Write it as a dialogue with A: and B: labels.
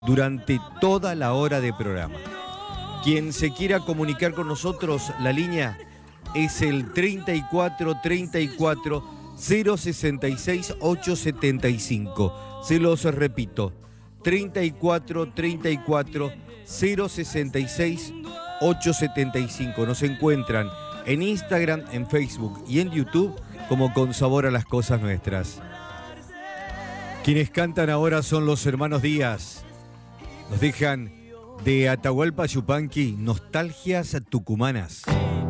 A: durante toda la hora de programa. Quien se quiera comunicar con nosotros, la línea es el 34 34 066 875. Se los repito, 34 34 066 875. Nos encuentran en Instagram, en Facebook y en YouTube como Con Sabor a las Cosas Nuestras. Quienes cantan ahora son los hermanos Díaz. Nos dejan de Atahualpa Yupanqui, Nostalgias Tucumanas.